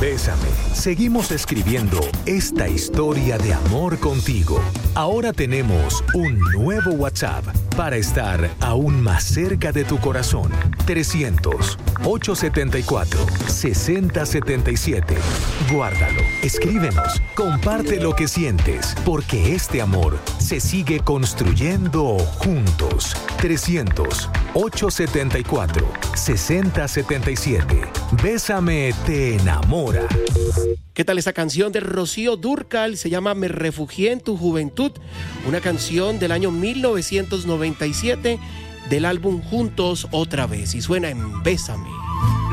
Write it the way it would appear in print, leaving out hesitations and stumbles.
Bésame. Seguimos escribiendo esta historia de amor contigo. Ahora tenemos un nuevo WhatsApp para estar aún más cerca de tu corazón. 300-874-6077. Guárdalo, escríbenos, comparte lo que sientes, porque este amor se sigue construyendo juntos. 300-874-6077. Bésame te enamora. ¿Qué tal esta canción de Rocío Dúrcal? Se llama Me refugié en tu juventud, una canción del año 1997 del álbum Juntos otra vez, y suena en Bésame.